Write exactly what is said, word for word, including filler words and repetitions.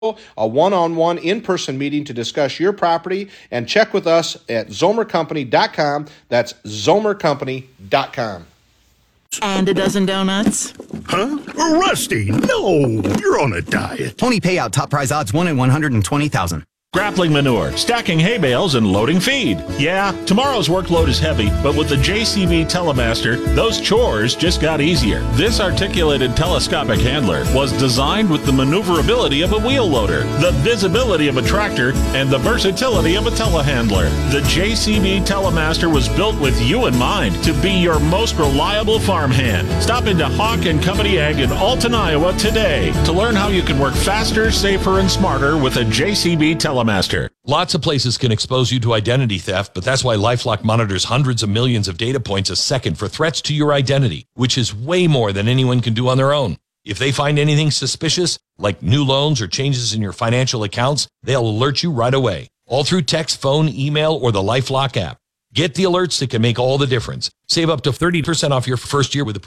a one-on-one in-person meeting to discuss your property, and check with us at zomer company dot com. That's zomer company dot com. And a dozen donuts. Huh? Rusty, no! You're on a diet. Pony payout, top prize odds, one in one hundred twenty thousand. Grappling manure, stacking hay bales, and loading feed. Yeah, tomorrow's workload is heavy, but with the J C B Telemaster, those chores just got easier. This articulated telescopic handler was designed with the maneuverability of a wheel loader, the visibility of a tractor, and the versatility of a telehandler. The J C B Telemaster was built with you in mind to be your most reliable farmhand. Stop into Hawk and Company Ag in Alton, Iowa today to learn how you can work faster, safer, and smarter with a J C B Telemaster. Master. Lots of places can expose you to identity theft, but that's why LifeLock monitors hundreds of millions of data points a second for threats to your identity, which is way more than anyone can do on their own. If they find anything suspicious, like new loans or changes in your financial accounts, they'll alert you right away, all through text, phone, email, or the LifeLock app. Get the alerts that can make all the difference. Save up to thirty percent off your first year with the